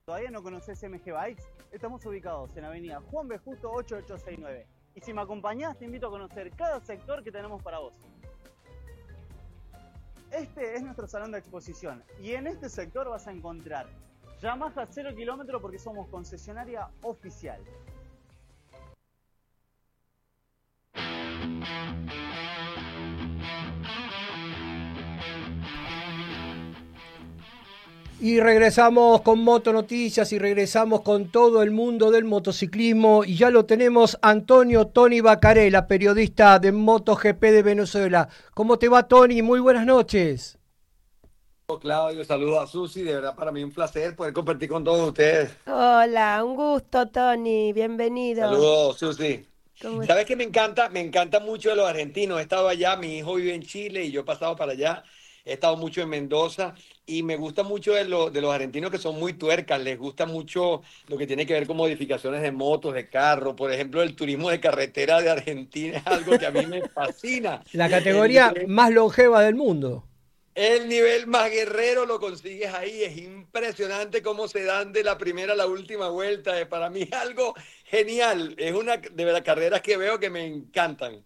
¿Todavía no conoces MG Bikes? Estamos ubicados en Avenida Juan B. Justo 8869. Y si me acompañás, te invito a conocer cada sector que tenemos para vos. Este es nuestro salón de exposición y en este sector vas a encontrar Yamaha 0 km porque somos concesionaria oficial. Y regresamos con Moto Noticias y regresamos con todo el mundo del motociclismo y ya lo tenemos Antonio Tony Bacarella, periodista de MotoGP de Venezuela. ¿Cómo te va, Tony? Muy buenas noches. Claudio, saludos a Susi, de verdad para mí un placer poder compartir con todos ustedes. Hola, un gusto, Tony, bienvenido. Saludos, Susi. ¿Cómo ¿Sabes qué me encanta? Me encanta mucho de los argentinos. He estado allá, mi hijo vive en Chile y yo he pasado para allá. He estado mucho en Mendoza y me gusta mucho de los argentinos que son muy tuercas. Les gusta mucho lo que tiene que ver con modificaciones de motos, de carro. Por ejemplo, el turismo de carretera de Argentina es algo que a mí me fascina. La categoría más longeva del mundo. El nivel más guerrero lo consigues ahí. Es impresionante cómo se dan de la primera a la última vuelta. Para mí es algo genial. Es una de las carreras que veo que me encantan.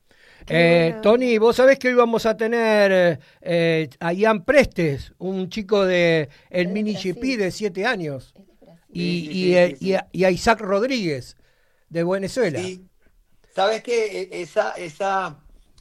Tony, vos sabés que hoy vamos a tener a Ian Prestes, un chico de el Mini GP de 7 años, y a Isaac Rodríguez de Venezuela. Sí. ¿Sabes que esa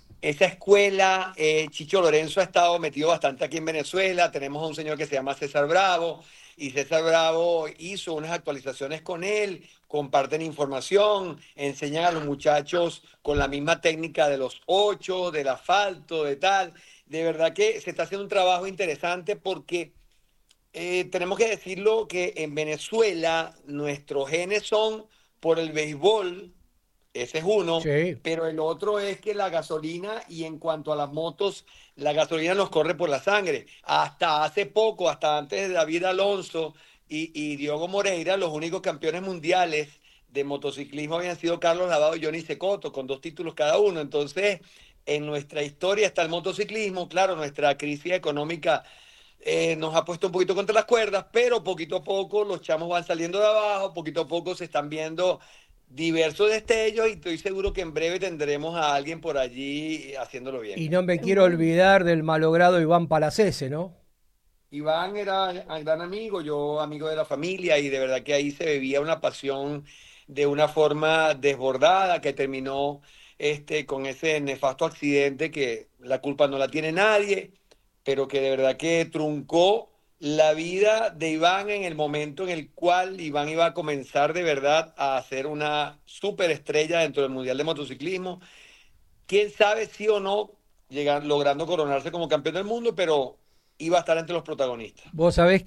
escuela, Chicho Lorenzo ha estado metido bastante aquí en Venezuela? Tenemos a un señor que se llama César Bravo, y César Bravo hizo unas actualizaciones con él, comparten información, enseñan a los muchachos con la misma técnica de los 8, del asfalto, de tal. De verdad que se está haciendo un trabajo interesante porque tenemos que decirlo que en Venezuela nuestros genes son por el béisbol. Ese es uno, Sí. pero el otro es que la gasolina, y en cuanto a las motos, la gasolina nos corre por la sangre. Hasta hace poco, hasta antes de David Alonso y Diogo Moreira, los únicos campeones mundiales de motociclismo habían sido Carlos Lavado y Johnny Cecotto, con 2 títulos cada uno. Entonces, en nuestra historia está el motociclismo. Claro, nuestra crisis económica nos ha puesto un poquito contra las cuerdas, pero poquito a poco los chamos van saliendo de abajo, poquito a poco se están viendo diversos destellos y estoy seguro que en breve tendremos a alguien por allí haciéndolo bien. Y no me quiero olvidar del malogrado Iván Palacese, ¿no? Iván era un gran amigo, yo amigo de la familia, y de verdad que ahí se bebía una pasión de una forma desbordada que terminó con ese nefasto accidente que la culpa no la tiene nadie, pero que de verdad que truncó la vida de Iván en el momento en el cual Iván iba a comenzar de verdad a ser una superestrella dentro del Mundial de Motociclismo. Quién sabe si o no logrando coronarse como campeón del mundo, pero iba a estar entre los protagonistas. Vos sabés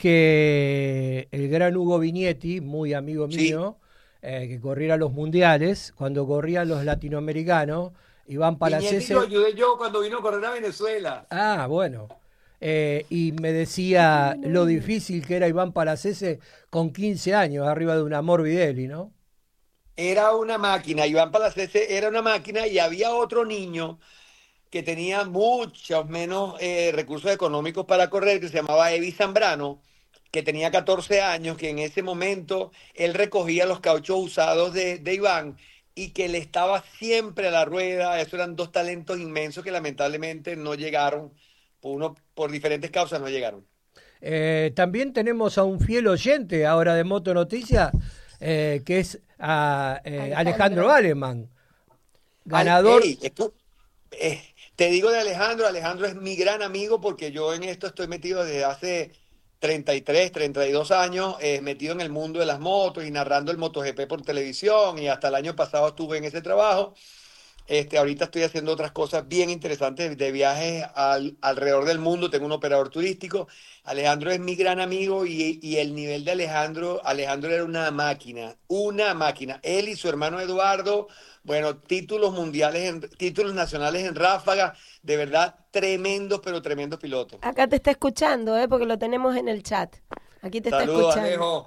que el gran Hugo Vignetti, muy amigo mío, que corría los mundiales, cuando corrían los latinoamericanos, Iván Palacese... Vignetti lo ayudé yo cuando vino a correr a Venezuela. Ah, bueno. Y me decía lo difícil que era Iván Palacese con 15 años arriba de una Morbidelli, ¿no? Era una máquina, Iván Palacese era una máquina, y había otro niño que tenía muchos menos recursos económicos para correr, que se llamaba Evi Zambrano, que tenía 14 años, que en ese momento él recogía los cauchos usados de Iván y que le estaba siempre a la rueda. Esos eran 2 talentos inmensos que lamentablemente no llegaron, por diferentes causas no llegaron. También tenemos a un fiel oyente ahora de Moto Noticias, que es Alejandro Aleman, ganador. Te digo de Alejandro. Alejandro es mi gran amigo porque yo en esto estoy metido desde hace 33, 32 años, metido en el mundo de las motos y narrando el MotoGP por televisión, y hasta el año pasado estuve en ese trabajo. Ahorita estoy haciendo otras cosas bien interesantes de viajes alrededor del mundo. Tengo un operador turístico. Alejandro es mi gran amigo y el nivel de Alejandro era una máquina, una máquina. Él y su hermano Eduardo, bueno, títulos mundiales, títulos nacionales en ráfaga, de verdad, tremendos, pero tremendos pilotos. Acá te está escuchando, porque lo tenemos en el chat. Aquí te Saludos, está escuchando.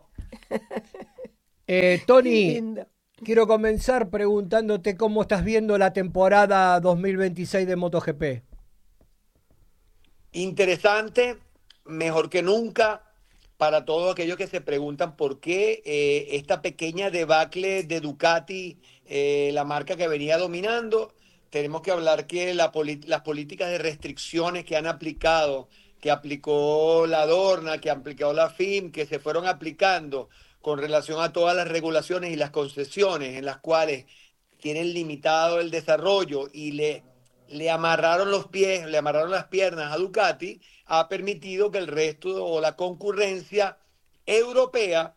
Alejo. Tony, quiero comenzar preguntándote cómo estás viendo la temporada 2026 de MotoGP. Interesante, mejor que nunca. para todos aquellos que se preguntan por qué esta pequeña debacle de Ducati, la marca que venía dominando. Tenemos que hablar que las políticas de restricciones que han aplicado, que aplicó la Dorna, que aplicó la FIM, que se fueron aplicando con relación a todas las regulaciones y las concesiones en las cuales tienen limitado el desarrollo y le amarraron los pies, le amarraron las piernas a Ducati, ha permitido que el resto o la concurrencia europea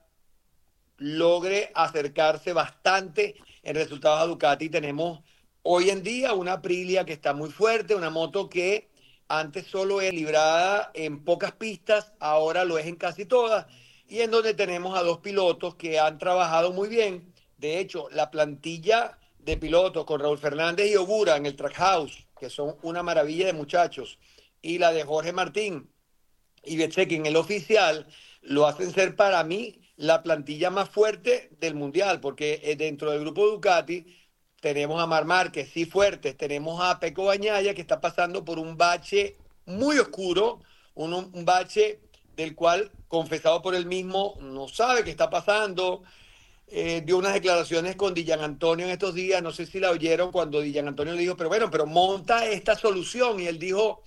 logre acercarse bastante en resultados a Ducati. Tenemos hoy en día una Aprilia que está muy fuerte, una moto que antes solo era librada en pocas pistas, ahora lo es en casi todas, y en donde tenemos a dos pilotos que han trabajado muy bien. De hecho, la plantilla de pilotos con Raúl Fernández y Ogura en el Trackhouse, que son una maravilla de muchachos, y la de Jorge Martín y Bezzecchi en el oficial, lo hacen ser para mí la plantilla más fuerte del mundial, porque dentro del grupo Ducati tenemos a Marc Márquez, sí fuertes, tenemos a Pecco Bagnaia, que está pasando por un bache muy oscuro, un bache del cual, confesado por él mismo, no sabe qué está pasando. Dio unas declaraciones con Dillan Antonio en estos días, no sé si la oyeron, cuando Dillan Antonio le dijo, pero bueno, pero monta esta solución, y él dijo,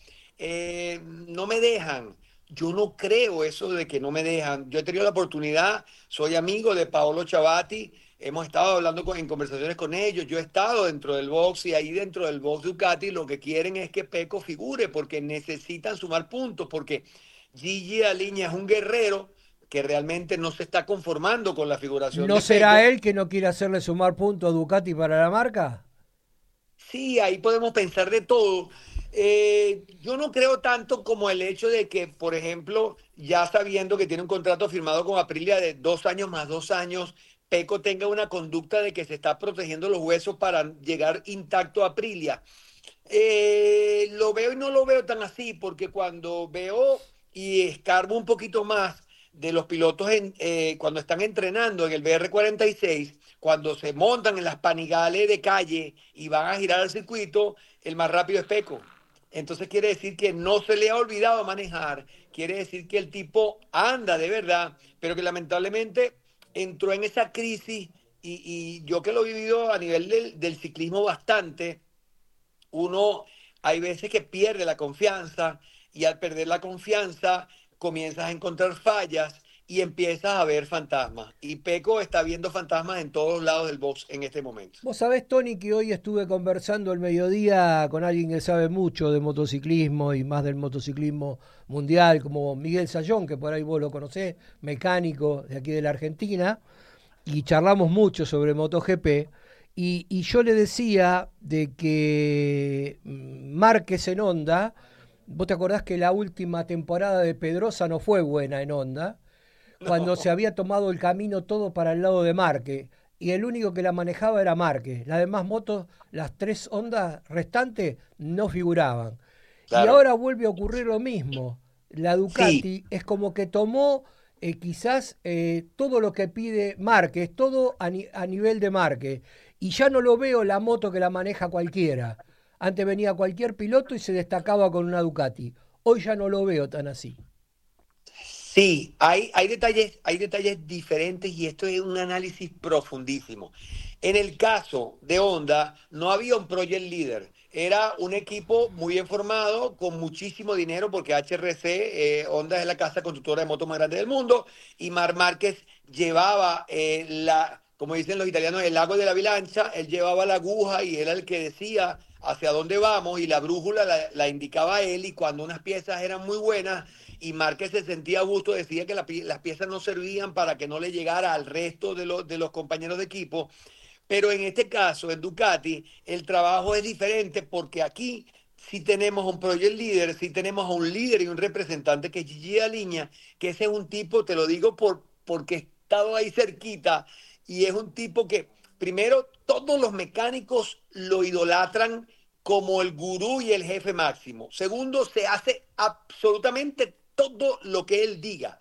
no me dejan. Yo no creo eso de que no me dejan. Yo he tenido la oportunidad, soy amigo de Paolo Chavati, hemos estado hablando en conversaciones con ellos, yo he estado dentro del box, y ahí dentro del box Ducati lo que quieren es que Pecco figure, porque necesitan sumar puntos, porque Gigi Dall'Igna es un guerrero que realmente no se está conformando con la figuración ¿No de será Pecco. él que no quiere hacerle sumar puntos a Ducati para la marca? Sí, ahí podemos pensar de todo. Yo no creo tanto como el hecho de que, por ejemplo, ya sabiendo que tiene un contrato firmado con Aprilia de 2 años más 2 años, Pecco tenga una conducta de que se está protegiendo los huesos para llegar intacto a Aprilia. Lo veo y no lo veo tan así, porque cuando veo y escarbo un poquito más de los pilotos cuando están entrenando en el BR-46, cuando se montan en las panigales de calle y van a girar al circuito, el más rápido es Pecco. Entonces quiere decir que no se le ha olvidado manejar, quiere decir que el tipo anda de verdad, pero que lamentablemente entró en esa crisis, y yo que lo he vivido a nivel del ciclismo bastante. Uno hay veces que pierde la confianza, y al perder la confianza comienzas a encontrar fallas y empiezas a ver fantasmas. Y Pecco está viendo fantasmas en todos lados del box en este momento. Vos sabés, Tony, que hoy estuve conversando al mediodía con alguien que sabe mucho de motociclismo y más del motociclismo mundial, como Miguel Sayón, que por ahí vos lo conocés, mecánico de aquí de la Argentina, y charlamos mucho sobre MotoGP. Y yo le decía de que Márquez en Honda, vos te acordás que la última temporada de Pedrosa no fue buena en Honda, cuando se No, había tomado el camino todo para el lado de Márquez, y el único que la manejaba era Márquez. Las demás motos, las tres Hondas restantes, no figuraban. Y claro. ahora vuelve a ocurrir lo mismo. La Sí, Ducati es como que tomó quizás todo lo que pide Márquez, todo a nivel de Márquez. Y ya no lo veo la moto que la maneja cualquiera. Antes venía cualquier piloto y se destacaba con una Ducati. Hoy ya no lo veo tan así. sí, hay detalles diferentes, y esto es un análisis profundísimo. En el caso de Honda, no había un project leader. Era un equipo muy bien formado, con muchísimo dinero, porque HRC, Honda es la casa constructora de motos más grande del mundo, y Marc Márquez llevaba como dicen los italianos, el lago de la bilancia. Él llevaba la aguja y era el que decía hacia dónde vamos, y la brújula la indicaba él, y cuando unas piezas eran muy buenas y Márquez se sentía a gusto, decía que las piezas no servían para que no le llegara al resto de los compañeros de equipo. Pero en este caso, en Ducati, el trabajo es diferente, porque aquí sí tenemos un project leader, sí tenemos a un líder y un representante, que es Gigi Dall'Igna, que ese es un tipo, te lo digo porque he estado ahí cerquita, y es un tipo que, primero, todos los mecánicos lo idolatran como el gurú y el jefe máximo. Segundo, se hace absolutamente todo lo que él diga.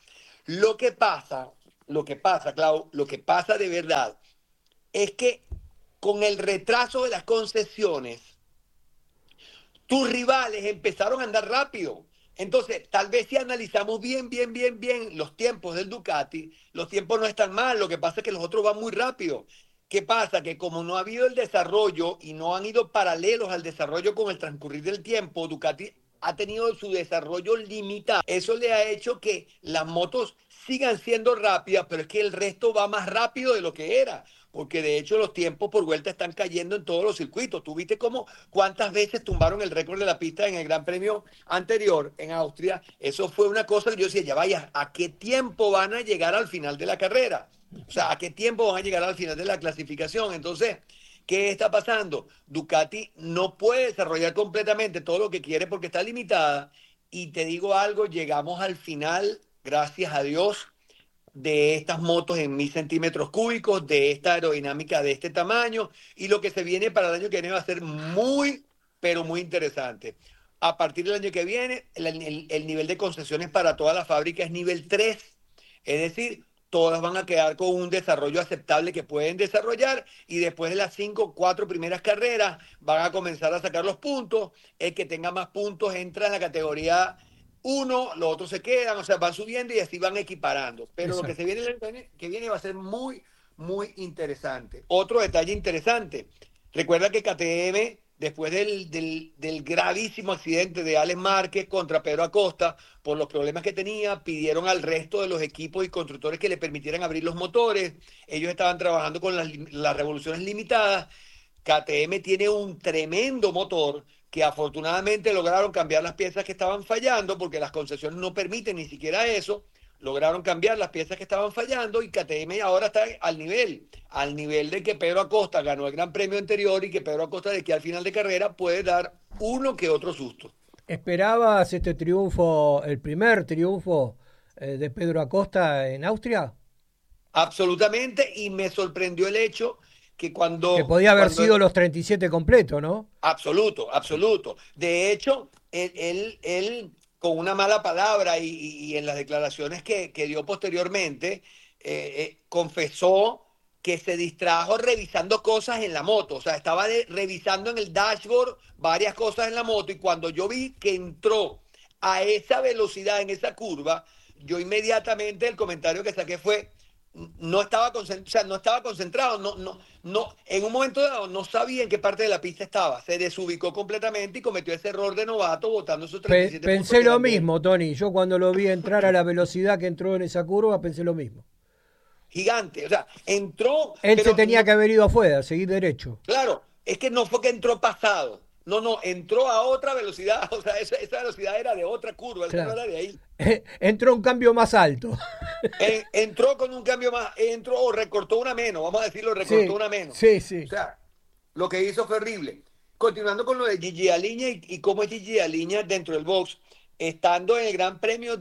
Clau, lo que pasa de verdad es que con el retraso de las concesiones, tus rivales empezaron a andar rápido. Entonces, tal vez si analizamos bien los tiempos del Ducati, los tiempos no están mal, lo que pasa es que los otros van muy rápido. ¿Qué pasa? Que como no ha habido el desarrollo y no han ido paralelos al desarrollo con el transcurrir del tiempo, Ducati ha tenido su desarrollo limitado. Eso le ha hecho que las motos sigan siendo rápidas, pero es que el resto va más rápido de lo que era, porque de hecho los tiempos por vuelta están cayendo en todos los circuitos. ¿Tú viste cuántas veces tumbaron el récord de la pista en el Gran Premio anterior en Austria? Eso fue una cosa que yo decía, ya vaya, ¿a qué tiempo van a llegar al final de la carrera? O sea, ¿a qué tiempo van a llegar al final de la clasificación? Entonces, ¿qué está pasando? Ducati no puede desarrollar completamente todo lo que quiere porque está limitada. Y te digo algo, llegamos al final, gracias a Dios, de estas motos en 1000 cm3, de esta aerodinámica de este tamaño, y lo que se viene para el año que viene va a ser muy, pero muy interesante. A partir del año que viene, el nivel de concesiones para toda la fábrica es nivel 3, es decir, todas van a quedar con un desarrollo aceptable que pueden desarrollar, y después de las 5 4 primeras carreras van a comenzar a sacar los puntos. El que tenga más puntos entra en la categoría 1, los otros se quedan, o sea, van subiendo y así van equiparando. Pero Exacto. lo que se viene el año que viene va a ser muy, muy interesante. Otro detalle interesante, recuerda que KTM, después del gravísimo accidente de Alex Márquez contra Pedro Acosta, por los problemas que tenía, pidieron al resto de los equipos y constructores que le permitieran abrir los motores. Ellos estaban trabajando con las revoluciones limitadas. KTM tiene un tremendo motor que afortunadamente lograron cambiar las piezas que estaban fallando, porque las concesiones no permiten ni siquiera eso. Lograron cambiar las piezas que estaban fallando y KTM ahora está al nivel de que Pedro Acosta ganó el Gran Premio anterior y que Pedro Acosta de que al final de carrera puede dar uno que otro susto. ¿Esperabas este triunfo, el primer triunfo de Pedro Acosta en Austria? Absolutamente, y me sorprendió el hecho que Que podía haber sido los 37 completos, ¿no? Absoluto, absoluto. De hecho, él con una mala palabra y en las declaraciones que dio posteriormente, confesó que se distrajo revisando cosas en la moto. O sea, estaba revisando en el dashboard varias cosas en la moto, y cuando yo vi que entró a esa velocidad en esa curva, yo inmediatamente el comentario que saqué fue: no estaba concentrado, o sea, no estaba concentrado, no, en un momento dado no sabía en qué parte de la pista estaba, se desubicó completamente y cometió ese error de novato botando esos 37 puntos. Pensé lo mismo, Tony. Yo cuando lo vi entrar a la velocidad que entró en esa curva, pensé lo mismo. Gigante, o sea, entró. Él pero se tenía no, que haber ido afuera, seguir derecho. claro, es que no fue que entró pasado, no, entró a otra velocidad, o sea, esa velocidad era de otra curva, esa no Claro. era de ahí. Entró un cambio más alto. Entró con un cambio más, entró o recortó una menos, vamos a decirlo, recortó Sí, una menos. sí, sí. O sea, lo que hizo fue horrible. Continuando con lo de Gigi Dall'Igna y cómo es Gigi Dall'Igna dentro del box, estando en el Gran Premio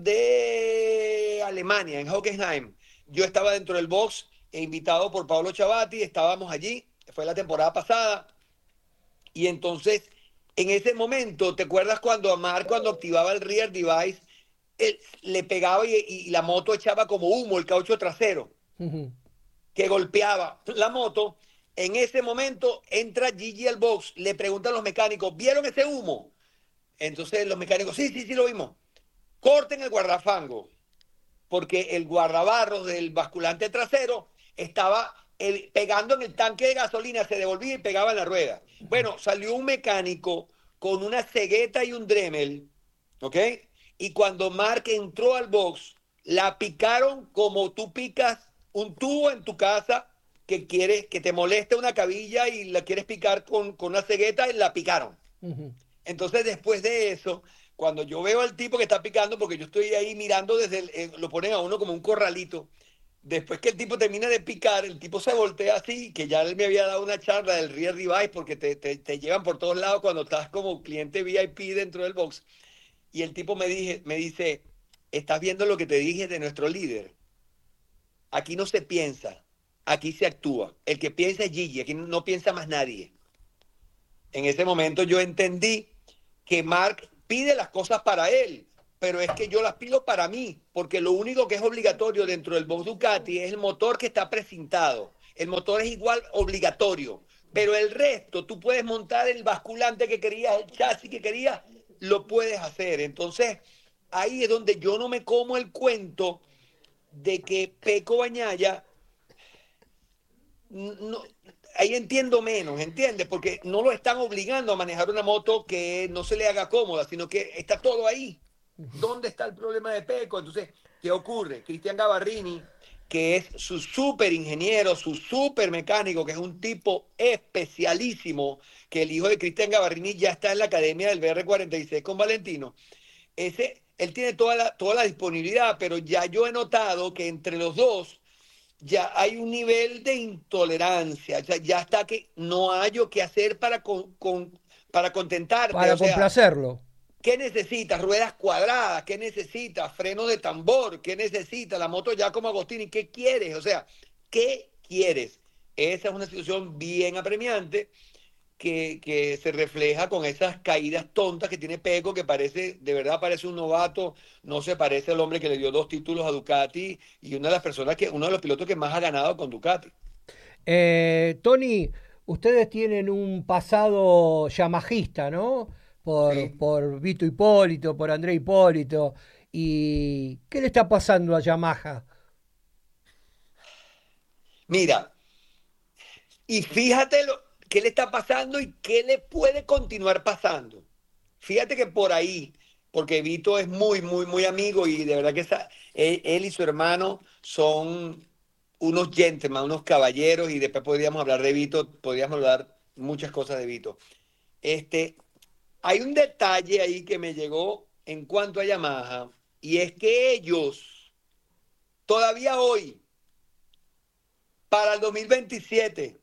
de Alemania, en Hockenheim, yo estaba dentro del box, invitado por Paolo Chabati, estábamos allí, fue la temporada pasada, y entonces, en ese momento, ¿te acuerdas cuando cuando activaba el rear device, él le pegaba y la moto echaba como humo el caucho trasero, Ujú. que golpeaba la moto? En ese momento entra Gigi al box, le preguntan a los mecánicos: ¿vieron ese humo? Entonces los mecánicos: sí, lo vimos. Corten el guardafango, porque el guardabarros del basculante trasero estaba pegando en el tanque de gasolina, se devolvía y pegaba en la rueda. Bueno, salió un mecánico con una cegueta y un Dremel, ¿ok? Y cuando Mark entró al box, la picaron como tú picas un tubo en tu casa que quieres, que te moleste una cabilla y la quieres picar con una cegueta, y la picaron. Ujú. Entonces, después de eso, cuando yo veo al tipo que está picando, porque yo estoy ahí mirando lo ponen a uno como un corralito, después que el tipo termina de picar, el tipo se voltea así, que ya él me había dado una charla del rear device, porque te llevan por todos lados cuando estás como cliente VIP dentro del box, y el tipo me dice: ¿estás viendo lo que te dije de nuestro líder? Aquí no se piensa, aquí se actúa. El que piensa es Gigi, aquí no piensa más nadie. En ese momento yo entendí que Mark pide las cosas para él, pero es que yo las pido para mí, porque lo único que es obligatorio dentro del box Ducati es el motor que está precintado. El motor es igual obligatorio, pero el resto, tú puedes montar el basculante que querías, el chasis que querías, lo puedes hacer. Entonces, ahí es donde yo no me como el cuento de que Peco Bañaya, no, ahí entiendo menos, ¿entiendes? Porque no lo están obligando a manejar una moto que no se le haga cómoda, sino que está todo ahí. ¿Dónde está el problema de Peco? Entonces, ¿qué ocurre? Cristian Gavarrini, que es su súper ingeniero, su súper mecánico, que es un tipo especialísimo, que el hijo de Cristian Gavarrini ya está en la academia del BR46 con Valentino. Él tiene toda la disponibilidad, pero ya yo he notado que entre los dos ya hay un nivel de intolerancia, ya está que no hay yo qué hacer para contentarte, Para o sea, complacerlo. ¿qué necesitas? Ruedas cuadradas, ¿qué necesitas? Freno de tambor, ¿qué necesitas? La moto ya como Agostini, ¿qué quieres? O sea, ¿qué quieres? Esa es una situación bien apremiante que se refleja con esas caídas tontas que tiene Peco, que parece, de verdad parece un novato, no se parece al hombre que le dio 2 títulos a Ducati y uno de los pilotos que más ha ganado con Ducati. Tony, ustedes tienen un pasado yamajista, ¿no? Sí. Por Vito Hipólito, por André Hipólito. ¿Y qué le está pasando a Yamaha? Mira, y fíjate qué le está pasando y qué le puede continuar pasando. Fíjate que por ahí, porque Vito es muy, muy, muy amigo y de verdad que él y su hermano son unos gentlemen, unos caballeros y después podríamos hablar de Vito, podríamos hablar muchas cosas de Vito. Este, Hay un detalle ahí que me llegó en cuanto a Yamaha y es que ellos todavía hoy, para el 2027,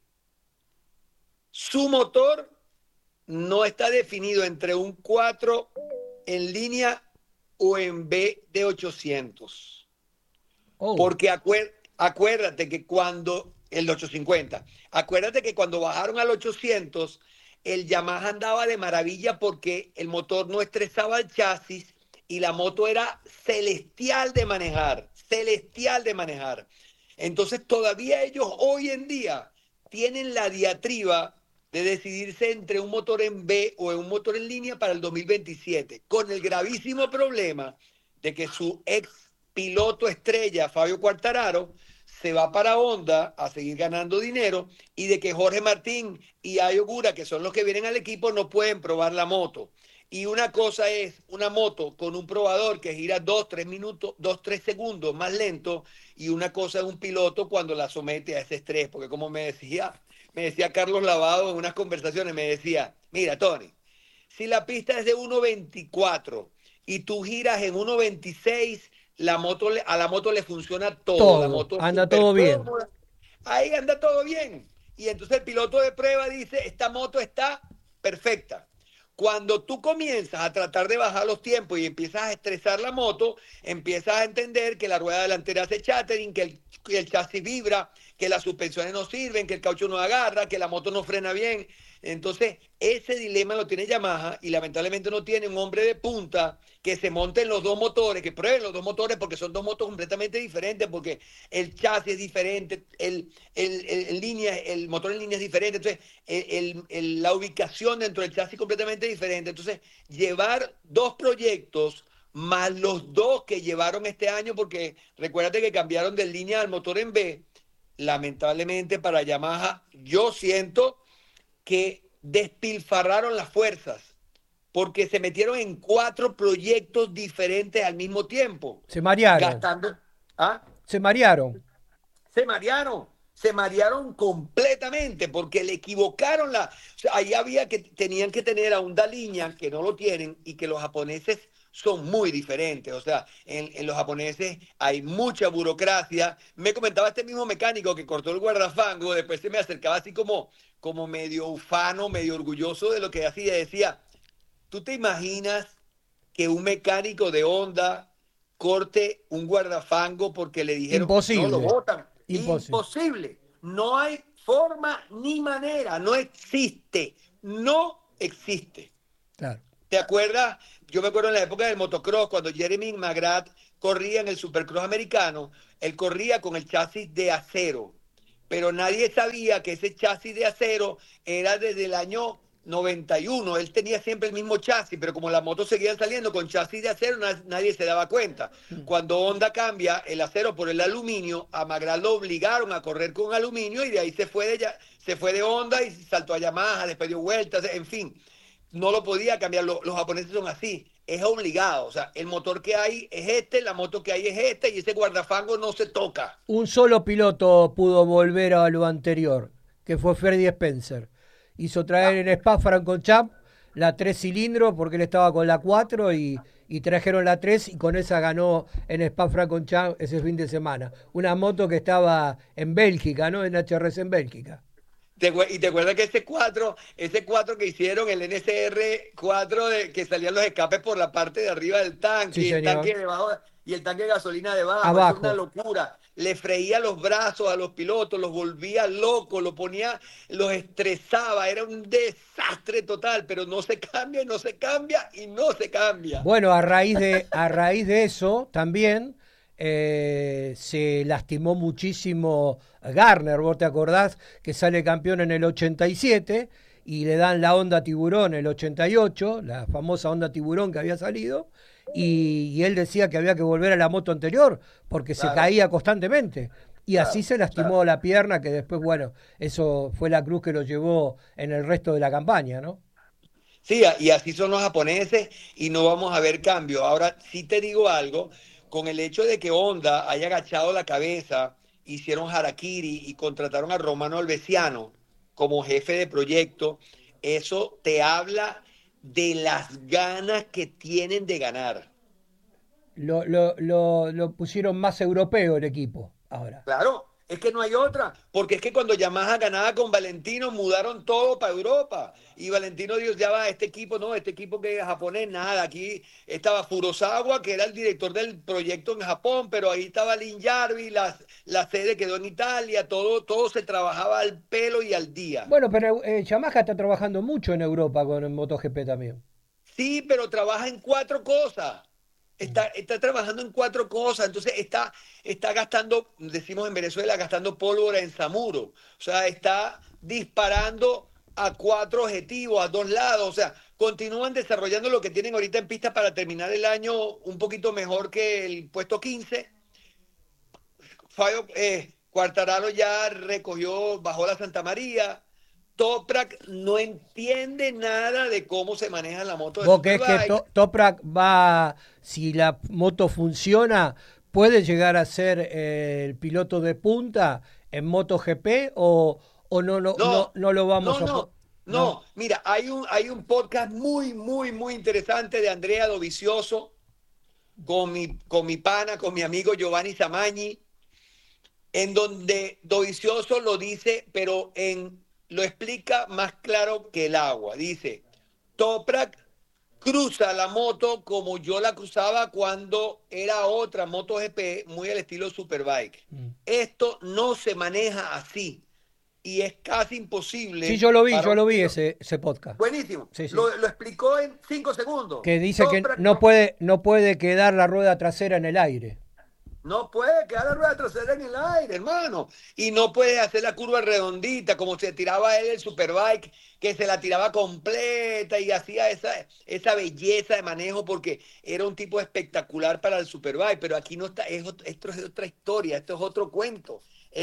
su motor no está definido entre un 4 en línea o en B de 800. Oh, Porque acuérdate que cuando, el 850, acuérdate que cuando bajaron al 800, el Yamaha andaba de maravilla porque el motor no estresaba el chasis y la moto era celestial de manejar, celestial de manejar. Entonces todavía ellos hoy en día tienen la diatriba de decidirse entre un motor en B o en un motor en línea para el 2027, con el gravísimo problema de que su ex piloto estrella, Fabio Quartararo, se va para Honda a seguir ganando dinero y de que Jorge Martín y Ayo Gura, que son los que vienen al equipo, no pueden probar la moto. Y una cosa es una moto con un probador que gira 2, 3 minutos, 2, 3 segundos más lento, y una cosa es un piloto cuando la somete a ese estrés, porque como me decía Carlos Lavado en unas conversaciones, me decía, mira, Tony, si la pista es de 1.24 y tú giras en 1.26, a la moto le funciona todo, la todo, moto es anda súper todo bien. cómoda, ahí anda todo bien. Y entonces el piloto de prueba dice, esta moto está perfecta. Cuando tú comienzas a tratar de bajar los tiempos y empiezas a estresar la moto, empiezas a entender que la rueda delantera hace chattering, que el chasis vibra, que las suspensiones no sirven, que el caucho no agarra, que la moto no frena bien. Entonces, ese dilema lo tiene Yamaha y lamentablemente no tiene un hombre de punta que se monte en los dos motores, que prueben los dos motores porque son dos motos completamente diferentes, porque el chasis es diferente, el motor en línea es diferente, entonces la ubicación dentro del chasis es completamente diferente. Entonces, llevar dos proyectos más los dos que llevaron este año, porque recuérdate que cambiaron de línea al motor en B, lamentablemente para Yamaha, yo siento que despilfarraron las fuerzas porque se metieron en 4 proyectos diferentes al mismo tiempo, Se marearon, gastando. ¿Ah? se marearon. Se marearon completamente porque le equivocaron o sea, ahí había que, tenían que tener a un Daliña que no lo tienen y que los japoneses son muy diferentes, o sea, en los japoneses hay mucha burocracia. Me comentaba este mismo mecánico que cortó el guardafango, después se me acercaba así como medio ufano, medio orgulloso de lo que hacía, decía, ¿tú te imaginas que un mecánico de Honda corte un guardafango porque le dijeron, no lo Imposible, botan? imposible. Imposible. No hay forma ni manera. No existe. No existe. Claro. ¿Te acuerdas? Yo me acuerdo en la época del motocross, cuando Jeremy McGrath corría en el Supercross americano, él corría con el chasis de acero, pero nadie sabía que ese chasis de acero era desde el año 91, él tenía siempre el mismo chasis, pero como las motos seguían saliendo con chasis de acero, nadie se daba cuenta. Cuando Honda cambia el acero por el aluminio, a Magral lo obligaron a correr con aluminio y de ahí se fue de Honda y saltó a Yamaha, después dio vueltas, en fin. No lo podía cambiar, los japoneses son así, es obligado, o sea, el motor que hay es este, la moto que hay es esta y ese guardafango no se toca. Un solo piloto pudo volver a lo anterior, que fue Freddie Spencer. Hizo traer en Spa-Francorchamps la 3 cilindros porque él estaba con la 4 y trajeron la 3 y con esa ganó en Spa-Francorchamps ese fin de semana. Una moto que estaba en Bélgica, ¿no? En HRC en Bélgica. Y te acuerdas que ese 4 que hicieron, el NSR 4, que salían los escapes por la parte de arriba del tanque, Sí, y el señor. tanque debajo, y el tanque de gasolina debajo, Abajo. es una locura. Le freía los brazos a los pilotos, los volvía locos, los estresaba, era un desastre total, pero no se cambia, no se cambia y no se cambia. Bueno, a raíz de eso también se lastimó muchísimo Garner, vos te acordás que sale campeón en el 87 y le dan la Honda Tiburón en el 88, la famosa Honda Tiburón que había salido, y él decía que había que volver a la moto anterior porque se caía constantemente. Y así se lastimó la pierna, que después, bueno, eso fue la cruz que lo llevó en el resto de la campaña, ¿no? Sí, y así son los japoneses y no vamos a ver cambio. Ahora, sí te digo algo, con el hecho de que Honda haya agachado la cabeza, hicieron harakiri y contrataron a Romano Alvesiano como jefe de proyecto, eso te habla de las ganas que tienen de ganar. Lo pusieron más europeo el equipo ahora. Claro, es que no hay otra, porque es que cuando Yamaha ganaba con Valentino, mudaron todo para Europa, y Valentino dijo, ya va, este equipo que es japonés, nada, aquí estaba Furusawa, que era el director del proyecto en Japón, pero ahí estaba Lin Jarvis, la sede quedó en Italia, todo se trabajaba al pelo y al día. Bueno, pero Yamaha está trabajando mucho en Europa con el MotoGP también. Sí, pero trabaja en 4 cosas. Está trabajando en 4 cosas, entonces está gastando, decimos en Venezuela, gastando pólvora en Zamuro. O sea, está disparando a 4 objetivos, a 2 lados. O sea, continúan desarrollando lo que tienen ahorita en pista para terminar el año un poquito mejor que el puesto 15. Fabio Quartararo ya bajó la Santa María. Toprak no entiende nada de cómo se maneja la moto de Vos que es Superbike. que Toprak va, si la moto funciona, puede llegar a ser el piloto de punta en MotoGP o no lo vamos a... No, mira, hay un podcast muy, muy, muy interesante de Andrea Dovizioso con mi pana, con mi amigo Giovanni Samagni, en donde Dovizioso lo dice, pero lo explica más claro que el agua. Dice, Toprak cruza la moto como yo la cruzaba cuando era otra MotoGP, muy al estilo Superbike. Esto no se maneja así y es casi imposible. Sí, yo lo vi ese podcast. Buenísimo. Sí, sí. Lo explicó en 5 segundos. Que dice Toprak que no puede quedar la rueda trasera en el aire. No puede quedar la rueda trasera en el aire, hermano. Y no puede hacer la curva redondita como se tiraba él el Superbike, que se la tiraba completa y hacía esa belleza de manejo porque era un tipo espectacular para el Superbike. Pero aquí no está, esto es otra historia, esto es otro cuento.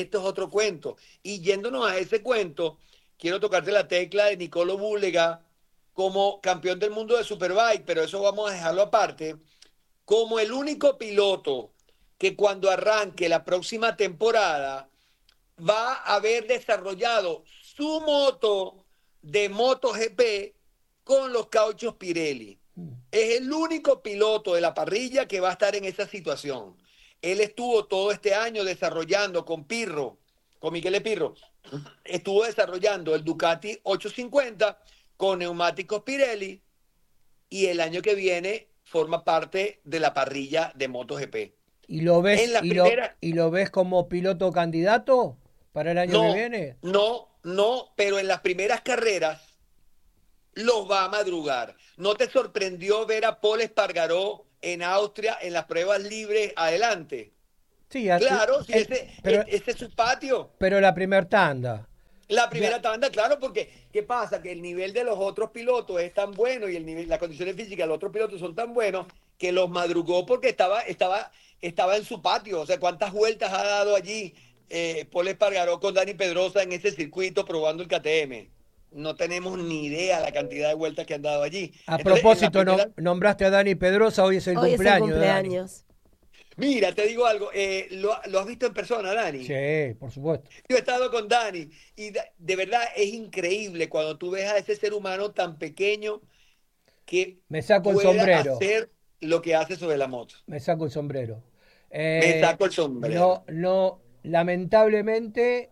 Y yéndonos a ese cuento, quiero tocarte la tecla de Nicolo Bullega como campeón del mundo de Superbike, pero eso vamos a dejarlo aparte, como el único piloto que cuando arranque la próxima temporada va a haber desarrollado su moto de MotoGP con los cauchos Pirelli. Es el único piloto de la parrilla que va a estar en esa situación. Él estuvo todo este año desarrollando con Michele Pirro, estuvo desarrollando el Ducati 850 con neumáticos Pirelli y el año que viene forma parte de la parrilla de MotoGP. ¿Y lo ves como piloto candidato para el año que viene? No, pero en las primeras carreras los va a madrugar. ¿No te sorprendió ver a Paul Espargaró en Austria en las pruebas libres adelante? Sí, claro, ese es su patio. Pero la primer tanda. La primera tanda, claro, porque ¿qué pasa? Que el nivel de los otros pilotos es tan bueno y el nivel, las condiciones físicas de los otros pilotos son tan buenos que los madrugó porque estaba en su patio. O sea, ¿cuántas vueltas ha dado allí Paul Espargaró con Dani Pedrosa en ese circuito probando el KTM? No tenemos ni idea la cantidad de vueltas que han dado allí. A Entonces, propósito, nombraste a Dani Pedrosa, hoy es el Hoy es el cumpleaños de Dani. cumpleaños. Mira, te digo algo, ¿lo has visto en persona, Dani? Sí, por supuesto. Yo he estado con Dani y de verdad es increíble cuando tú ves a ese ser humano tan pequeño que Me saco el pueda sombrero. hacer lo que hace sobre la moto. Me saco el sombrero. Me saco el sombrero. Lamentablemente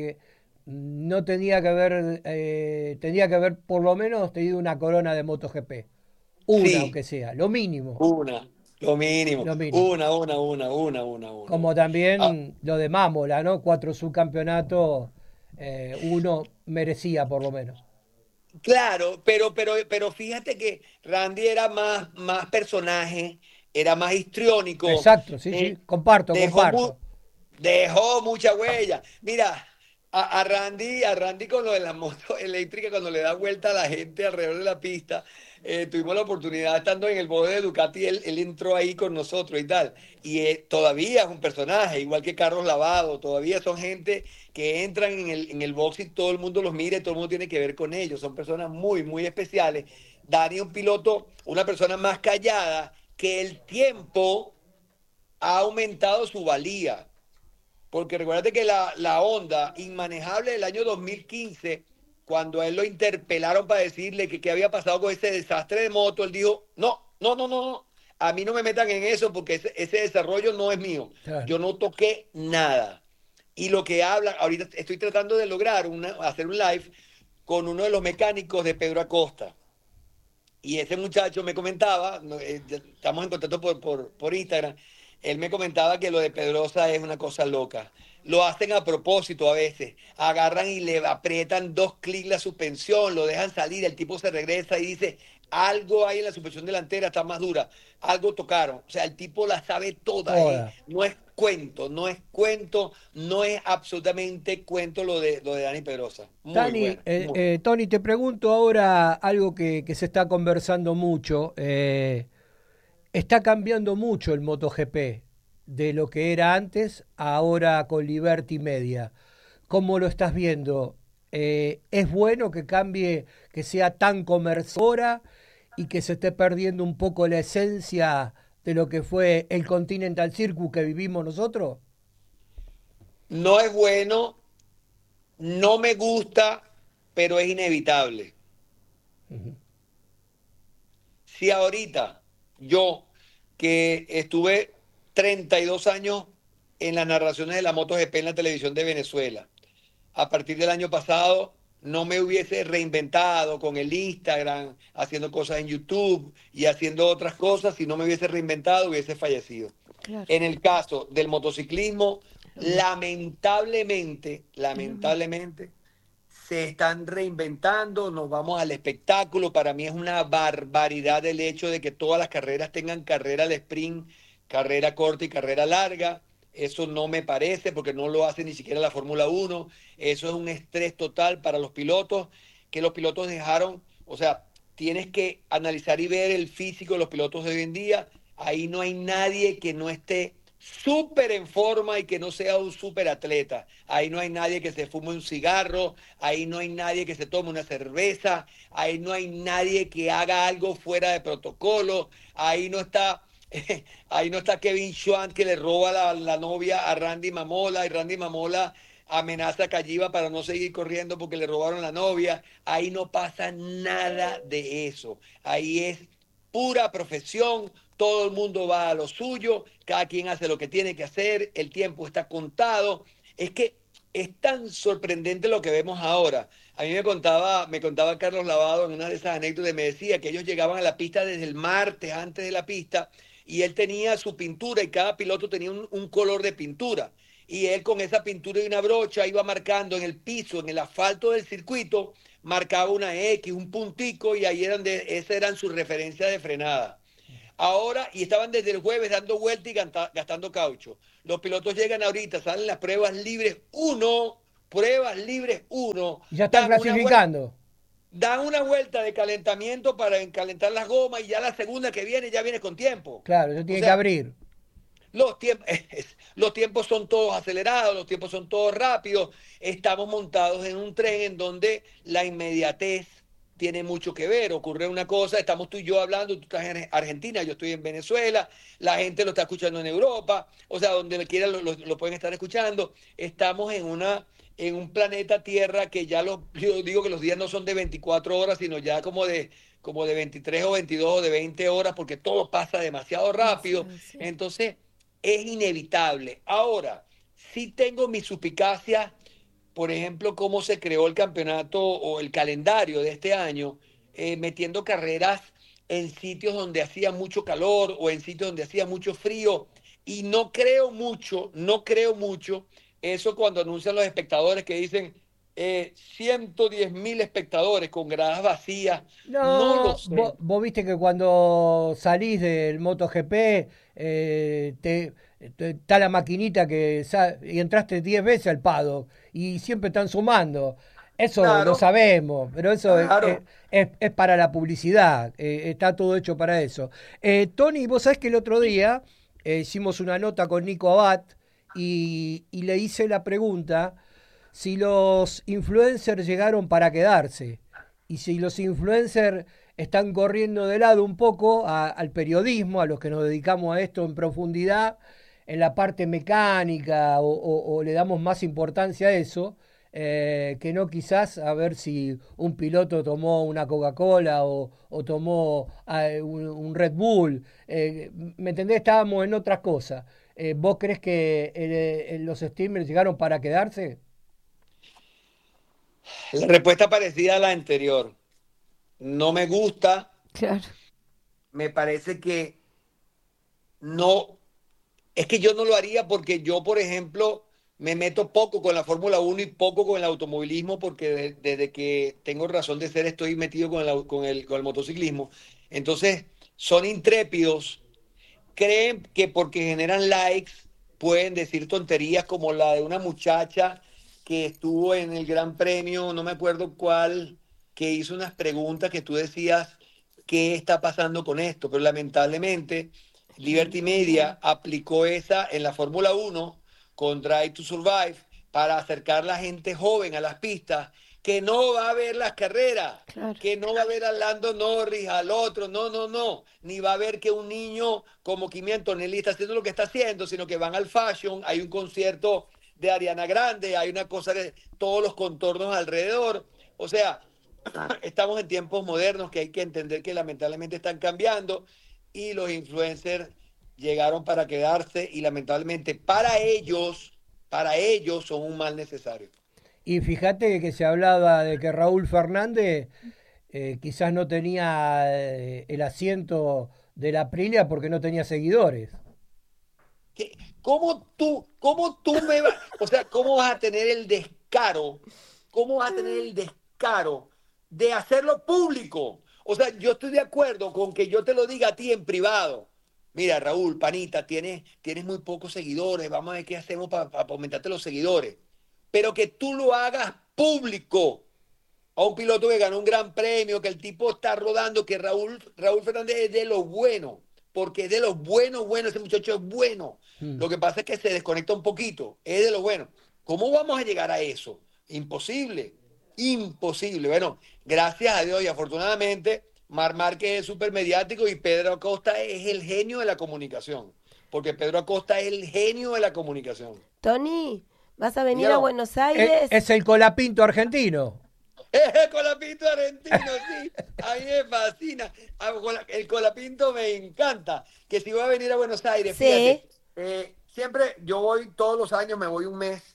no tenía que haber por lo menos tenido una corona de MotoGP. Una, Sí, aunque sea, lo mínimo. lo mínimo. Lo mínimo. Una. Como Ah, también lo de Mámola, ¿no? 4 subcampeonatos, uno merecía por lo menos. claro, pero fíjate que Randy era más personaje, era más histriónico, Exacto, sí, sí, comparto. dejó, dejó mucha huella. Mira, a Randy con lo de la moto eléctrica, cuando le da vuelta a la gente alrededor de la pista, tuvimos la oportunidad, estando en el bode de Ducati, él entró ahí con nosotros y tal. Y todavía es un personaje, igual que Carlos Lavado, todavía son gente que entran en el box y todo el mundo los mira y todo el mundo tiene que ver con ellos. Son personas muy especiales. Dani es un piloto, una persona más callada, que el tiempo ha aumentado su valía. Porque recuérdate que la Honda inmanejable del año 2015, cuando a él lo interpelaron para decirle que qué había pasado con ese desastre de moto, él dijo, no, a mí no me metan en eso porque ese desarrollo no es mío. Claro. Yo no toqué nada. Y lo que hablan, ahorita estoy tratando de lograr hacer un live con uno de los mecánicos de Pedro Acosta. Y ese muchacho me comentaba, estamos en contacto por Instagram, él me comentaba que lo de Pedrosa es una cosa loca. Lo hacen a propósito a veces. Agarran y le aprietan 2 clics la suspensión, lo dejan salir, el tipo se regresa y dice, algo hay en la suspensión delantera, está más dura, algo tocaron. O sea, el tipo la sabe toda. Toda. No es cuento, no es absolutamente cuento lo de Dani Pedrosa. Muy Dani, bueno. Tony, te pregunto ahora algo que se está conversando mucho. Está cambiando mucho el MotoGP de lo que era antes, ahora con Liberty Media. ¿Cómo lo estás viendo? ¿Es bueno que cambie, que sea tan comercial ahora y que se esté perdiendo un poco la esencia de lo que fue el Continental Circuit que vivimos nosotros? No es bueno, no me gusta, pero es inevitable. Ujú. Si ahorita yo, que estuve 32 años en las narraciones de la MotoGP en la televisión de Venezuela, a partir del año pasado no me hubiese reinventado con el Instagram, haciendo cosas en YouTube y haciendo otras cosas, si no me hubiese reinventado hubiese fallecido. Claro. En el caso del motociclismo, Lo mismo. lamentablemente, se están reinventando, nos vamos al espectáculo. Para mí es una barbaridad el hecho de que todas las carreras tengan carrera de sprint, carrera corta y carrera larga. Eso no me parece porque no lo hace ni siquiera la Fórmula 1. Eso es un estrés total para los pilotos, que los pilotos dejaron, o sea, tienes que analizar y ver el físico de los pilotos de hoy en día. Ahí no hay nadie que no esté súper en forma y que no sea un súper atleta. Ahí no hay nadie que se fume un cigarro, ahí no hay nadie que se tome una cerveza, ahí no hay nadie que haga algo fuera de protocolo, ahí no está Kevin Schwantz que le roba la novia a Randy Mamola y Randy Mamola amenaza a Calliva para no seguir corriendo porque le robaron la novia. Ahí no pasa nada de eso. Ahí es pura profesión, todo el mundo va a lo suyo, cada quien hace lo que tiene que hacer, el tiempo está contado. Es que es tan sorprendente lo que vemos ahora. A mí me contaba Carlos Lavado en una de esas anécdotas, me decía que ellos llegaban a la pista desde el martes antes de la pista y él tenía su pintura y cada piloto tenía un color de pintura. Y él con esa pintura y una brocha iba marcando en el piso, en el asfalto del circuito, marcaba una X, un puntico y ahí esas eran sus referencias de frenada. Ahora, y estaban desde el jueves dando vueltas y gastando caucho. Los pilotos llegan ahorita, salen las pruebas libres pruebas libres 1, Ya están clasificando. dan una vuelta de calentamiento para calentar las gomas y ya la segunda que viene ya viene con tiempo. Claro, ya O tiene que sea, abrir. los tiempos, los tiempos son todos acelerados, los tiempos son todos rápidos. Estamos montados en un tren en donde la inmediatez tiene mucho que ver. Ocurre una cosa, estamos tú y yo hablando, tú estás en Argentina, yo estoy en Venezuela, la gente lo está escuchando en Europa, o sea, donde quiera lo pueden estar escuchando. Estamos en un planeta Tierra que ya yo digo que los días no son de 24 horas, sino ya como de 23 o 22 o de 20 horas, porque todo pasa demasiado rápido. Sí. Entonces, es inevitable. Ahora, sí tengo mi suspicacia, por ejemplo, cómo se creó el campeonato o el calendario de este año, metiendo carreras en sitios donde hacía mucho calor o en sitios donde hacía mucho frío. Y no creo mucho eso cuando anuncian los espectadores que dicen 110.000 espectadores con gradas vacías. No lo No, sé. vos viste que cuando salís del MotoGP está la maquinita y entraste 10 veces al paddock y siempre están sumando. Eso lo Claro, sabemos, pero eso claro. es para la publicidad, está todo hecho para eso. Tony, vos sabés que el otro día hicimos una nota con Nico Abad y le hice la pregunta si los influencers llegaron para quedarse y si los influencers están corriendo de lado un poco al periodismo, a los que nos dedicamos a esto en profundidad, en la parte mecánica o le damos más importancia a eso, que no quizás a ver si un piloto tomó una Coca-Cola o tomó un Red Bull. ¿Me entendés? Estábamos en otras cosas. ¿Vos crees que los streamers llegaron para quedarse? La respuesta parecida a la anterior. No me gusta, Claro. me parece que no, es que yo no lo haría porque yo, por ejemplo, me meto poco con la Fórmula 1 y poco con el automovilismo porque desde que tengo razón de ser estoy metido con el motociclismo. Entonces, son intrépidos, creen que porque generan likes pueden decir tonterías como la de una muchacha que estuvo en el Gran Premio, no me acuerdo cuál, que hizo unas preguntas que tú decías, ¿qué está pasando con esto? Pero lamentablemente Liberty Media aplicó esa en la Fórmula 1 con Drive to Survive para acercar a la gente joven a las pistas que no va a ver las carreras, Claro. que no va a ver a Lando Norris, al otro, no, no, no, ni va a ver que un niño como Kimi Antonelli está haciendo lo que está haciendo, sino que van al fashion, hay un concierto de Ariana Grande, hay una cosa de todos los contornos alrededor, o sea, estamos en tiempos modernos que hay que entender que lamentablemente están cambiando y los influencers llegaron para quedarse y lamentablemente para ellos son un mal necesario. Y fíjate que se hablaba de que Raúl Fernández quizás no tenía el asiento de la Aprilia porque no tenía seguidores. ¿Qué? ¿Cómo tú me vas, o sea, cómo vas a tener el descaro, cómo vas a tener el descaro de hacerlo público? O sea, yo estoy de acuerdo con que yo te lo diga a ti en privado. Mira, Raúl, panita, tienes muy pocos seguidores, vamos a ver qué hacemos para aumentarte los seguidores. Pero que tú lo hagas público a un piloto que ganó un gran premio, que el tipo está rodando, que Raúl Fernández es de lo bueno, porque es de lo bueno, bueno, ese muchacho es bueno. Mm. Lo que pasa es que se desconecta un poquito, es de lo bueno. ¿Cómo vamos a llegar a eso? Imposible, imposible. Bueno, gracias a Dios y afortunadamente, Mar Márquez es súper mediático y Pedro Acosta es el genio de la comunicación, porque Pedro Acosta es el genio de la comunicación. Tony, ¿vas a venir a Dígalo. Buenos Aires? Es el colapinto argentino. El colapinto argentino, sí. A mí me fascina. El colapinto me encanta. Que si voy a venir a Buenos Aires, Sí. fíjate. Siempre yo voy, todos los años me voy un mes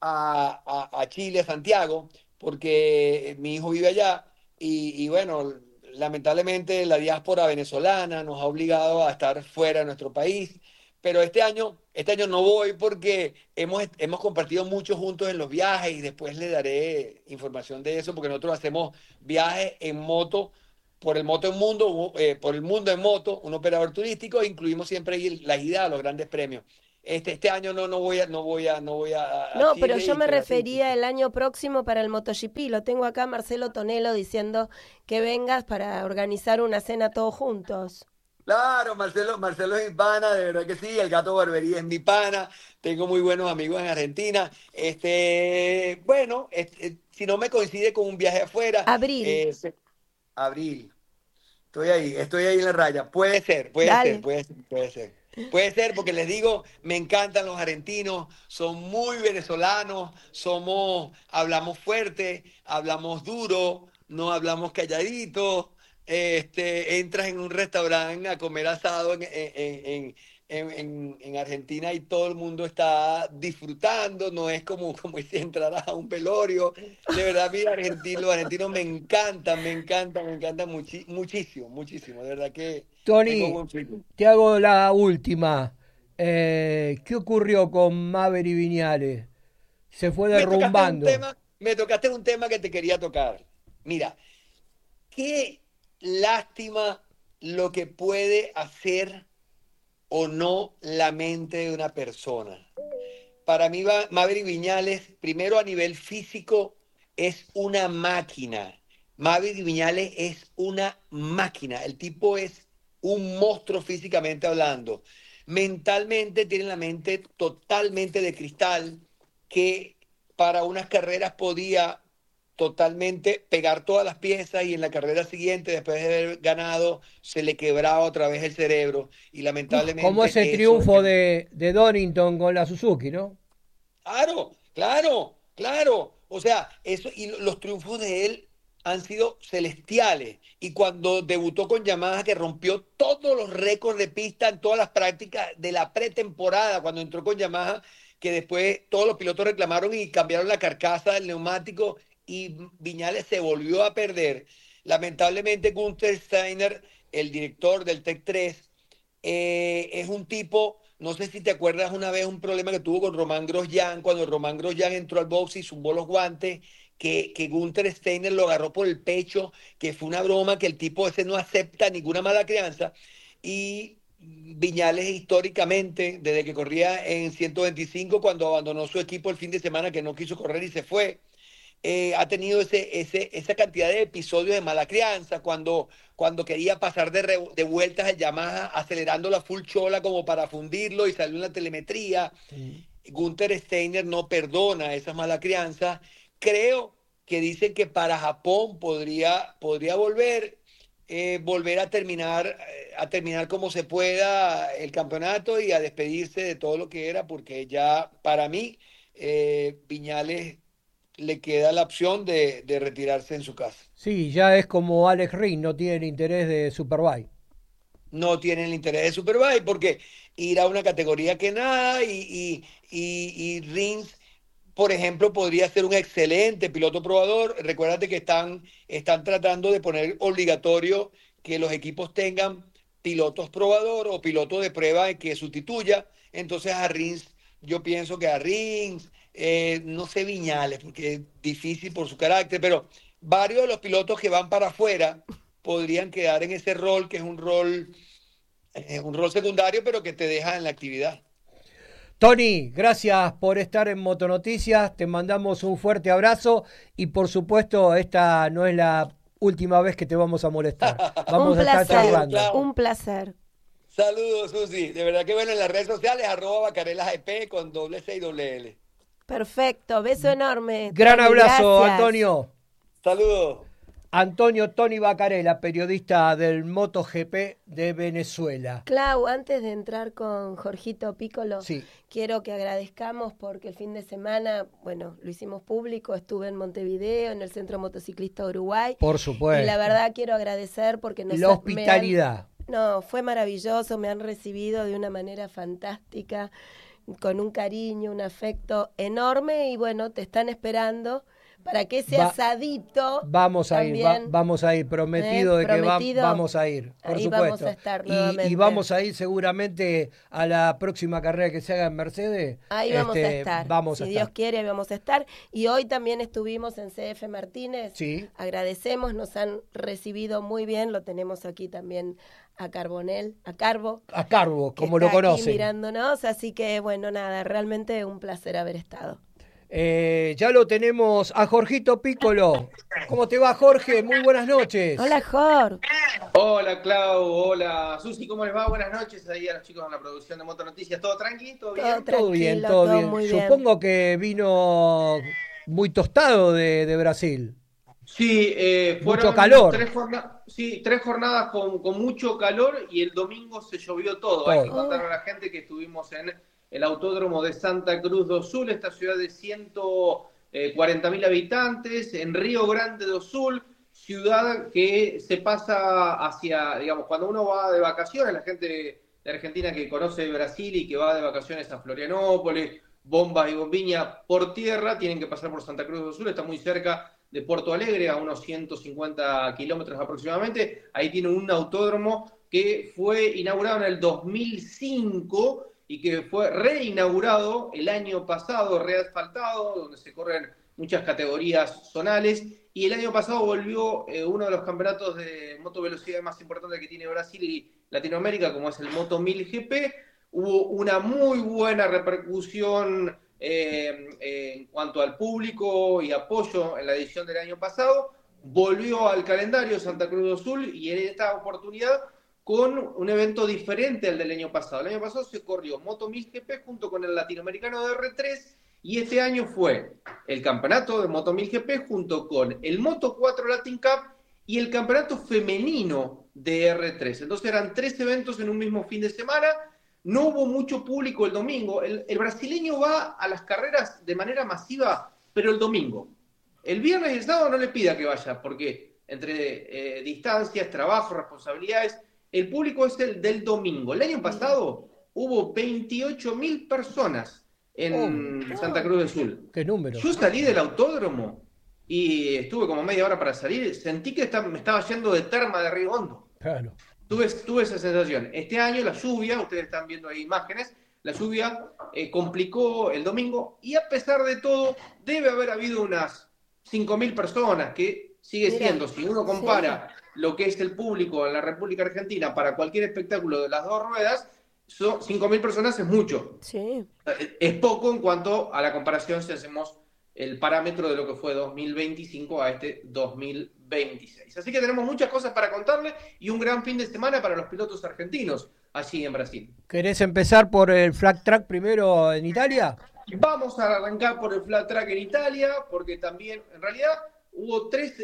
a Chile, a Santiago, porque mi hijo vive allá. Y bueno, lamentablemente la diáspora venezolana nos ha obligado a estar fuera de nuestro país. Pero este año no voy porque hemos compartido mucho juntos en los viajes y después le daré información de eso porque nosotros hacemos viajes en moto por el mundo en moto, un operador turístico e incluimos siempre ahí las idas a los grandes premios. Este año no voy a No, pero Chile yo y me quedé así. refería el año próximo para el MotoGP. Lo tengo acá Marcelo Tonelo diciendo que vengas para organizar una cena todos juntos. Claro, Marcelo es mi pana, de verdad que sí, el Gato Barbería es mi pana, tengo muy buenos amigos en Argentina. Bueno, si no me coincide con un viaje afuera, Abril, abril. Estoy ahí en la raya. Puede ser, puede ser, dale. puede ser, puede ser. Puede ser porque les digo, me encantan los argentinos, son muy venezolanos, hablamos fuerte, hablamos duro, no hablamos calladito. Entras en un restaurante a comer asado en Argentina y todo el mundo está disfrutando, no es como si entraras a un velorio. De verdad, mira, los argentinos me encantan muchísimo, muchísimo. De verdad que tengo Tony, buen feeling. te hago la última. ¿Qué ocurrió con Maverick Viñales? Se fue Me tocaste un derrumbando. tema, me tocaste un tema que te quería tocar. Mira, qué lástima lo que puede hacer o no la mente de una persona. Para mí, Maverick Viñales, primero a nivel físico, es una máquina. Maverick Viñales es una máquina. El tipo es un monstruo físicamente hablando. Mentalmente tiene la mente totalmente de cristal, que para unas carreras podía totalmente pegar todas las piezas y en la carrera siguiente, después de haber ganado, se le quebraba otra vez el cerebro y Como lamentablemente ese eso es triunfo de Donington con la Suzuki, ¿no? Claro, claro, claro. O sea, eso y los triunfos de él han sido celestiales. Y cuando debutó con Yamaha, que rompió todos los récords de pista en todas las prácticas de la pretemporada, cuando entró con Yamaha, que después todos los pilotos reclamaron y cambiaron la carcasa del neumático y Viñales se volvió a perder. Lamentablemente, Gunther Steiner, el director del Tech 3, es un tipo, no sé si te acuerdas una vez un problema que tuvo con Román Grosjean, cuando Román Grosjean entró al box y zumbó los guantes, que Gunther Steiner lo agarró por el pecho, que fue una broma, que el tipo ese no acepta ninguna mala crianza. Y Viñales históricamente, desde que corría en 125, cuando abandonó su equipo el fin de semana, que no quiso correr y se fue, ha tenido esa cantidad de episodios de mala crianza, cuando quería pasar de vueltas al Yamaha, acelerando la full chola como para fundirlo y salió en la telemetría. Mm. Gunther Steiner no perdona esas malas crianzas. Creo que dicen que para Japón podría volver a terminar como se pueda el campeonato y a despedirse de todo lo que era, porque ya para mí Viñales le queda la opción de retirarse en su casa. Sí, ya es como Alex Ring, no tiene el interés de Superbike. No tienen el interés de Superbike porque ir a una categoría que nada y Rins, por ejemplo, podría ser un excelente piloto probador. Recuérdate que están tratando de poner obligatorio que los equipos tengan pilotos probador o pilotos de prueba que sustituya. Entonces a Rins, yo pienso que a Rins, no sé Viñales, porque es difícil por su carácter, pero varios de los pilotos que van para afuera podrían quedar en ese rol, que es un rol secundario, pero que te deja en la actividad. Tony, gracias por estar en Motonoticias, te mandamos un fuerte abrazo y por supuesto esta no es la última vez que te vamos a molestar. Vamos Un a estar placer, charlando. un placer. Saludos, Susi. De verdad que bueno, en las redes sociales, @BacarelasGP con doble C y doble L. Perfecto, beso enorme. Gran Tony, abrazo, gracias. Antonio. Saludos. Antonio Tony Bacarela, periodista del MotoGP de Venezuela. Clau, antes de entrar con Jorgito Piccolo, Sí. quiero que agradezcamos porque el fin de semana, bueno, lo hicimos público, estuve en Montevideo, en el Centro Motociclista Uruguay. Por supuesto. Y la verdad quiero agradecer porque La hospitalidad. No, fue maravilloso, me han recibido de una manera fantástica, con un cariño, un afecto enorme y bueno, te están esperando para que ese Va- asadito Vamos a ir, también, vamos a ir, prometido de que prometido, vamos a ir, por ahí supuesto. vamos a estar Y nuevamente. vamos a ir seguramente a la próxima carrera que se haga en Mercedes. Ahí vamos a estar. Vamos Si a Dios estar. quiere, ahí vamos a estar. Y hoy también estuvimos en CF Martínez. Sí. Agradecemos, nos han recibido muy bien. Lo tenemos aquí también a Carbonell, a Carbo. A Carbo, que como lo está aquí conocen. mirándonos. Así que, bueno, nada, realmente un placer haber estado. Ya lo tenemos a Jorgito Piccolo. ¿Cómo te va, Jorge? Muy buenas noches. Hola, Jor. Hola Clau, hola Susi, ¿cómo les va? Buenas noches ahí a los chicos en la producción de Moto Noticias. ¿Todo tranqui? ¿Todo bien? Todo bien, Tranquilo, todo todo bien. muy bien. Supongo que vino muy tostado de Brasil. Sí, fueron Mucho calor. tres jornadas con mucho calor y el domingo se llovió todo. Hay que contarle a la gente que estuvimos en el autódromo de Santa Cruz do Sul, esta ciudad de 140.000 habitantes, en Río Grande do Sul, ciudad que se pasa hacia, digamos, cuando uno va de vacaciones, la gente de Argentina que conoce Brasil y que va de vacaciones a Florianópolis, Bombas y Bombiña por tierra, tienen que pasar por Santa Cruz do Sul, está muy cerca de Porto Alegre, a unos 150 kilómetros aproximadamente. Ahí tiene un autódromo que fue inaugurado en el 2005 y que fue reinaugurado el año pasado, reasfaltado, donde se corren muchas categorías zonales. Y el año pasado volvió uno de los campeonatos de motovelocidad más importantes que tiene Brasil y Latinoamérica, como es el Moto 1000 GP. Hubo una muy buena repercusión en cuanto al público y apoyo en la edición del año pasado. Volvió al calendario Santa Cruz do Sul y en esta oportunidad con un evento diferente al del año pasado. El año pasado se corrió Moto 1000 GP junto con el latinoamericano de R3 y este año fue el campeonato de Moto 1000 GP junto con el Moto 4 Latin Cup y el campeonato femenino de R3. Entonces eran 3 eventos en un mismo fin de semana. No hubo mucho público el domingo. El brasileño va a las carreras de manera masiva, pero el domingo. El viernes y el sábado no le pida que vaya, porque entre distancias, trabajo, responsabilidades, el público es el del domingo. El año pasado hubo 28.000 personas en Santa Cruz del Sul. ¿Qué número? Yo salí del autódromo y estuve como media hora para salir. Sentí que me estaba yendo de Terma de Río Hondo. Claro. Tuve esa sensación. Este año la lluvia, ustedes están viendo ahí imágenes, la lluvia complicó el domingo y a pesar de todo debe haber habido unas 5.000 personas, que sigue siendo, si uno compara lo que es el público en la República Argentina para cualquier espectáculo de las dos ruedas, 5.000 personas es mucho. Sí. Es poco en cuanto a la comparación si hacemos el parámetro de lo que fue 2025 a este 2026. Así que tenemos muchas cosas para contarles y un gran fin de semana para los pilotos argentinos allí en Brasil. ¿Querés empezar por el flat track primero en Italia? Vamos a arrancar por el flat track en Italia, porque también, en realidad, hubo tres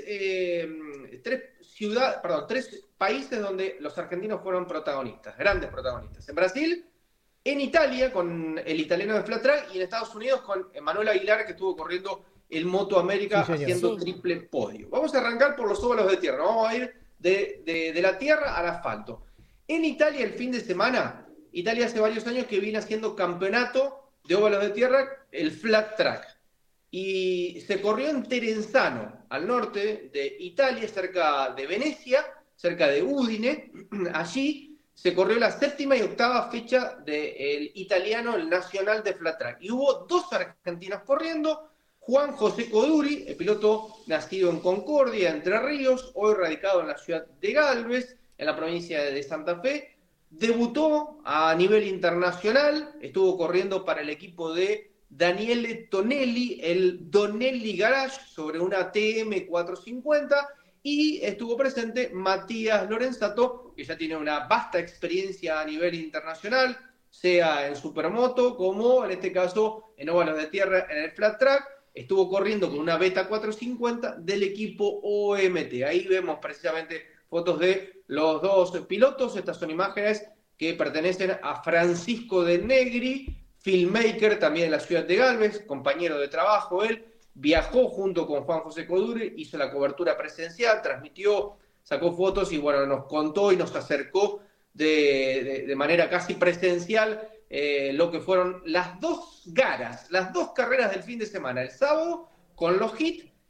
países donde los argentinos fueron protagonistas, grandes protagonistas. En Brasil, en Italia, con el italiano de flat track, y en Estados Unidos con Emanuel Aguilar, que estuvo corriendo el Moto América haciendo triple podio. Vamos a arrancar por los óvalos de tierra, vamos a ir de la tierra al asfalto. En Italia, el fin de semana, Italia hace varios años que viene haciendo campeonato de óvalos de tierra, el flat track. Y se corrió en Terenzano, al norte de Italia, cerca de Venecia, cerca de Udine. Allí se corrió la 7ª y 8ª fecha del italiano, el nacional de flat track. Y hubo 2 argentinos corriendo. Juan José Coduri, el piloto nacido en Concordia, Entre Ríos, hoy radicado en la ciudad de Galvez, en la provincia de Santa Fe, debutó a nivel internacional, estuvo corriendo para el equipo de Daniele Tonelli, el Donelli Garage, sobre una TM450, y estuvo presente Matías Lorenzato, que ya tiene una vasta experiencia a nivel internacional, sea en supermoto, como en este caso en óvalos de tierra en el flat track. Estuvo corriendo con una Beta 450 del equipo OMT. Ahí vemos precisamente fotos de los 2 pilotos. Estas son imágenes que pertenecen a Francisco de Negri, filmmaker también en la ciudad de Galvez, compañero de trabajo él. Viajó junto con Juan José Coduri, hizo la cobertura presencial, transmitió, sacó fotos y bueno, nos contó y nos acercó de manera casi presencial lo que fueron las 2 garas, las 2 carreras del fin de semana. El sábado con los hits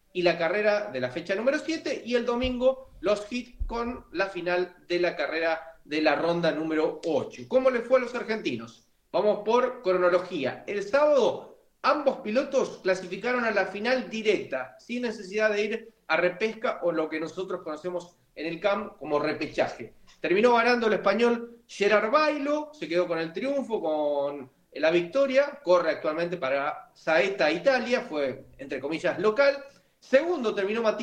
y la carrera de la fecha número 7, y el domingo los hits con la final de la carrera de la ronda número 8. ¿Cómo le fue a los argentinos? Vamos por cronología. El sábado, ambos pilotos clasificaron a la final directa, sin necesidad de ir a repesca o lo que nosotros conocemos en el CAM como repechaje. Terminó ganando el español Gerard Bailo, se quedó con el triunfo, con la victoria, corre actualmente para Saetta Italia, fue entre comillas local. Segundo terminó Matías